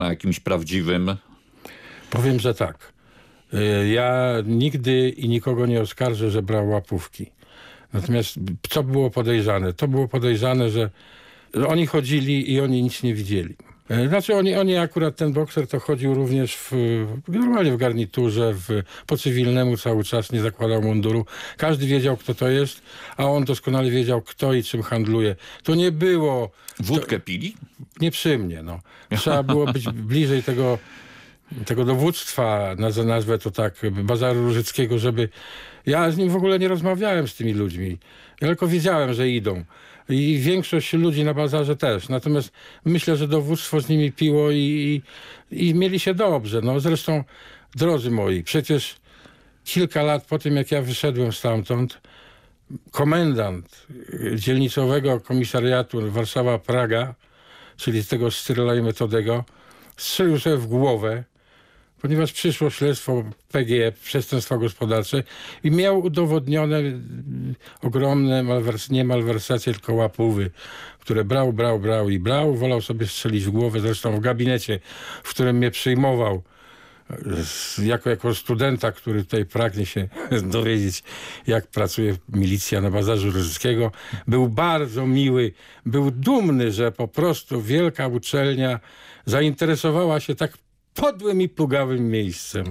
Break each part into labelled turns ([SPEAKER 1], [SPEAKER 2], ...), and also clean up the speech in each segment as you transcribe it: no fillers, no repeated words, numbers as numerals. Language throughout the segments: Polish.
[SPEAKER 1] na jakimś prawdziwym?
[SPEAKER 2] Powiem, że tak. Ja nigdy i nikogo nie oskarżę, że brał łapówki. Natomiast co było podejrzane? To było podejrzane, że oni chodzili i oni nic nie widzieli. Znaczy oni akurat ten bokser to chodził również normalnie w garniturze, po cywilnemu cały czas, nie zakładał munduru. Każdy wiedział, kto to jest, a on doskonale wiedział, kto i czym handluje. To nie było...
[SPEAKER 1] Wódkę pili?
[SPEAKER 2] Nie przy mnie, no. Trzeba było być bliżej tego dowództwa, nazwę to tak, Bazaru Różyckiego, żeby... Ja z nim w ogóle nie rozmawiałem z tymi ludźmi. Ja tylko wiedziałem, że idą. I większość ludzi na bazarze też. Natomiast myślę, że dowództwo z nimi piło i mieli się dobrze. No zresztą, drodzy moi, przecież kilka lat po tym, jak ja wyszedłem stamtąd, komendant dzielnicowego komisariatu Warszawa-Praga, czyli z tego Styryla i Metodego, strzelił sobie w głowę, ponieważ przyszło śledztwo PGE, przestępstwa gospodarcze i miał udowodnione ogromne nie malwersacje, tylko łapówy, które brał, wolał sobie strzelić w głowę, zresztą w gabinecie, w którym mnie przyjmował jako studenta, który tutaj pragnie się dowiedzieć, jak pracuje milicja na Bazarze Różyckiego. Był bardzo miły, był dumny, że po prostu wielka uczelnia zainteresowała się tak podłym i plugawym miejscem.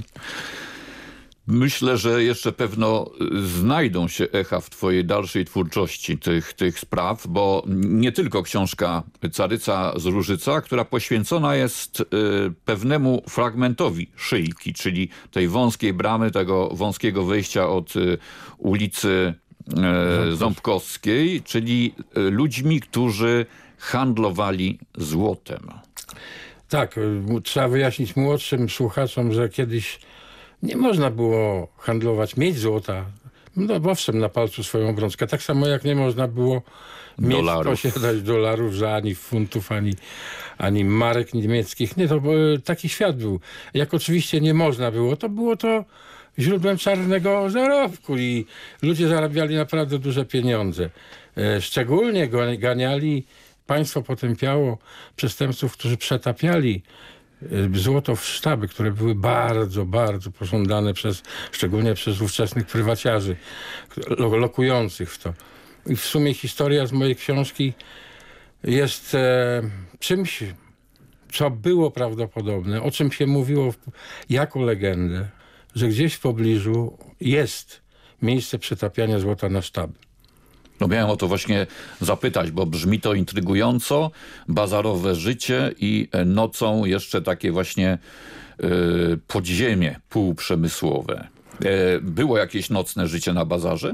[SPEAKER 1] Myślę, że jeszcze pewno znajdą się echa w twojej dalszej twórczości tych spraw, bo nie tylko książka Caryca z Różyca, która poświęcona jest pewnemu fragmentowi Szyjki, czyli tej wąskiej bramy, tego wąskiego wejścia od ulicy Ząbkowskiej, czyli ludźmi, którzy handlowali złotem.
[SPEAKER 2] Tak, trzeba wyjaśnić młodszym słuchaczom, że kiedyś nie można było handlować, mieć złota. No owszem, na palcu swoją obrączkę. Tak samo jak nie można było posiadać dolarów, że ani funtów, ani marek niemieckich. Nie, to taki świat był. Jak oczywiście nie można było, to było to źródłem czarnego zarobku i ludzie zarabiali naprawdę duże pieniądze. Szczególnie ganiali, państwo potępiało przestępców, którzy przetapiali złoto w sztaby, które były bardzo, bardzo pożądane szczególnie przez ówczesnych prywaciarzy lokujących w to. I w sumie historia z mojej książki jest czymś, co było prawdopodobne, o czym się mówiło jako legendę, że gdzieś w pobliżu jest miejsce przetapiania złota na sztaby.
[SPEAKER 1] No miałem o to właśnie zapytać, bo brzmi to intrygująco, bazarowe życie i nocą jeszcze takie właśnie podziemie półprzemysłowe. Było jakieś nocne życie na bazarze?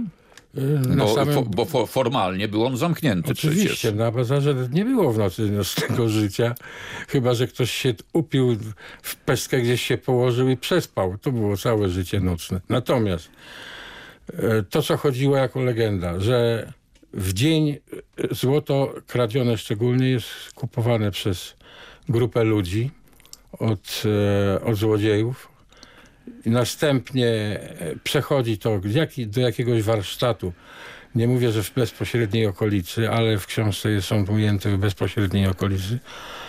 [SPEAKER 1] Bo formalnie był on zamknięty.
[SPEAKER 2] Oczywiście,
[SPEAKER 1] przecież.
[SPEAKER 2] Na bazarze nie było w nocy nocnego życia, chyba że ktoś się upił w pestkę, gdzieś się położył i przespał. To było całe życie nocne. Natomiast to, co chodziło jako legenda, że w dzień złoto kradzione szczególnie jest kupowane przez grupę ludzi od złodziejów i następnie przechodzi to do jakiegoś warsztatu. Nie mówię, że w bezpośredniej okolicy, ale w książce są ujęte w bezpośredniej okolicy.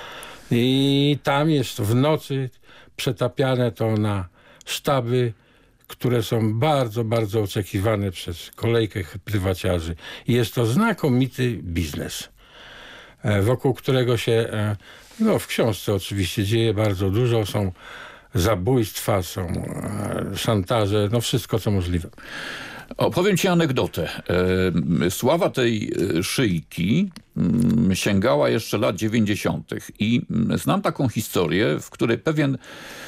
[SPEAKER 2] I tam jest w nocy przetapiane to na sztaby, które są bardzo, bardzo oczekiwane przez kolejkę prywaciarzy. I jest to znakomity biznes, wokół którego się, w książce oczywiście dzieje bardzo dużo. Są zabójstwa, są szantaże, wszystko co możliwe.
[SPEAKER 1] Opowiem ci anegdotę. Sława tej Szyjki sięgała jeszcze lat 90. I znam taką historię, w której pewien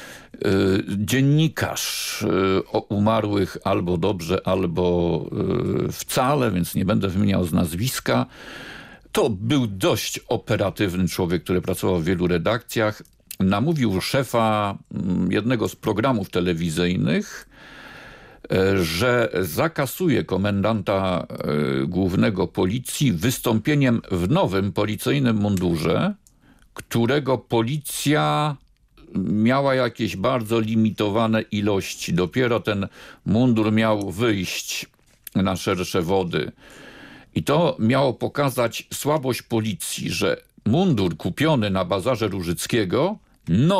[SPEAKER 1] dziennikarz o umarłych albo dobrze, albo wcale, więc nie będę wymieniał z nazwiska. To był dość operatywny człowiek, który pracował w wielu redakcjach. Namówił szefa jednego z programów telewizyjnych, że zakasuje komendanta głównego policji wystąpieniem w nowym policyjnym mundurze, którego policja miała jakieś bardzo limitowane ilości. Dopiero ten mundur miał wyjść na szersze wody. I to miało pokazać słabość policji, że mundur kupiony na Bazarze Różyckiego No